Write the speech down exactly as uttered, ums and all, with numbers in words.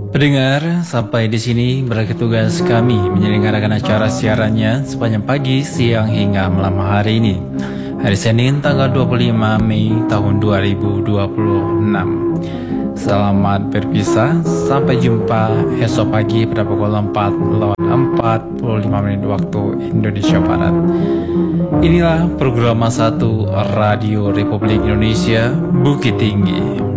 Pendengar, sampai di sini berakhir tugas kami menyelenggarakan acara siarannya sepanjang pagi, siang hingga malam hari ini. Hari Senin tanggal dua puluh lima Mei tahun dua ribu dua puluh enam. Selamat berpisah, sampai jumpa esok pagi pada pukul empat lewat empat puluh lima menit waktu Indonesia Barat. Inilah program satu Radio Republik Indonesia Bukit Tinggi.